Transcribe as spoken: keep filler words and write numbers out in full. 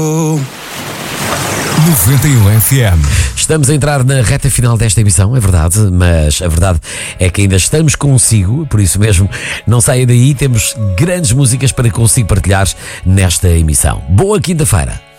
noventa e um F M. Estamos a entrar na reta final desta emissão, é verdade, mas a verdade é que ainda estamos consigo, por isso mesmo, não saia daí, temos grandes músicas para consigo partilhar nesta emissão. Boa quinta-feira!